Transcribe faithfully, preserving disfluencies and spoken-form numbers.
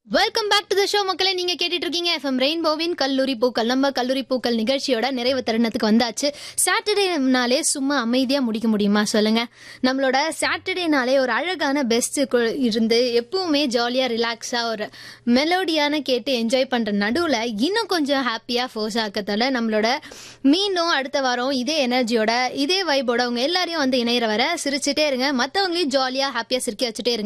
Welcome back to the show மக்களே. நீங்க கேட்டுட்டு இருக்கீங்க எஃப்எம் ரெயின்போவின் கல்லூரி பூக்கள். நம்ம கல்லூரி பூக்கள் நிகழ்ச்சியோட நிறைவு தருணத்துக்கு வந்தாச்சு. சாட்டர்டேனாலே சும்மா அமைதியா முடிக்க முடியுமா சொல்லுங்க? நம்மளோட சாட்டர்டேனாலே ஒரு அழகான பெஸ்ட் இருந்து எப்பவுமே ஜாலியா ரிலாக்ஸா ஒரு மெலோடியான கேட்டு என்ஜாய் பண்ற நடுவுல இன்னும் கொஞ்சம் ஹாப்பியா ஃபோர்ஸ் ஆக்கத்தால நம்மளோட மீண்டும் அடுத்த வாரம் இதே எனர்ஜியோட இதே வைபோட உங்க எல்லாரையும் வந்து இணையற வர சிரிச்சுட்டே இருங்க. மற்றவங்களையும் ஜாலியா ஹாப்பியா சிரிக்க வச்சுட்டே இருங்க.